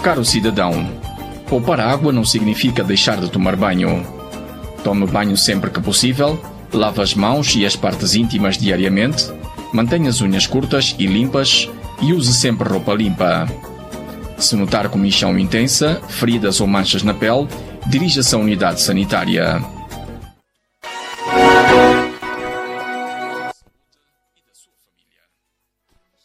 Caro cidadão, poupar água não significa deixar de tomar banho. Tome banho sempre que possível, lave as mãos e as partes íntimas diariamente, mantenha as unhas curtas e limpas e use sempre roupa limpa. Se notar comichão intensa, feridas ou manchas na pele, dirija-se à unidade sanitária.